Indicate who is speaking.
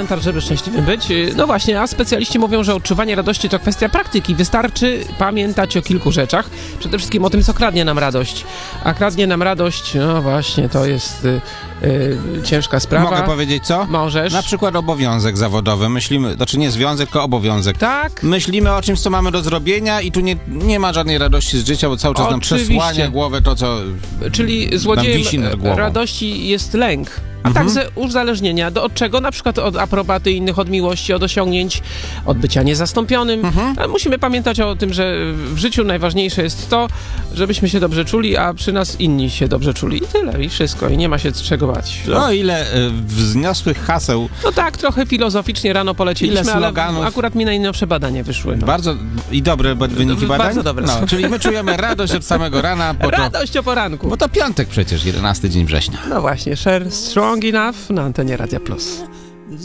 Speaker 1: komentarz, żeby szczęśliwym być. No właśnie, a specjaliści mówią, że odczuwanie radości to kwestia praktyki. Wystarczy pamiętać o kilku rzeczach. Przede wszystkim o tym, co kradnie nam radość. A kradnie nam radość, no właśnie, to jest ciężka sprawa.
Speaker 2: Mogę powiedzieć co?
Speaker 1: Możesz.
Speaker 2: Na przykład obowiązek zawodowy. Myślimy, znaczy nie związek, tylko obowiązek.
Speaker 1: Tak.
Speaker 2: Myślimy o czymś, co mamy do zrobienia i tu nie ma żadnej radości z życia, bo cały czas nam przesłania głowę to, co
Speaker 1: Czyli
Speaker 2: nam
Speaker 1: złodziejem
Speaker 2: wisi nad głową.
Speaker 1: radości jest lęk. A także uzależnienia. Od czego? Na przykład od aprobaty innych, od miłości, od osiągnięć, od bycia niezastąpionym. Ale musimy pamiętać o tym, że w życiu najważniejsze jest to, żebyśmy się dobrze czuli, a przy nas inni się dobrze czuli. I tyle, i wszystko. I nie ma się czego bać.
Speaker 2: No ile wzniosłych haseł.
Speaker 1: No tak, trochę filozoficznie rano polecieliśmy,
Speaker 2: Ile
Speaker 1: ale
Speaker 2: sloganów.
Speaker 1: akurat mi najnowsze badania wyszły. No.
Speaker 2: Bardzo i dobre wyniki badań.
Speaker 1: Bardzo dobre.
Speaker 2: No, czyli my czujemy radość od samego rana.
Speaker 1: Radość o poranku.
Speaker 2: Bo to piątek przecież, 11 dzień września.
Speaker 1: No właśnie, Share Strong Enough na antenie Radia Plus.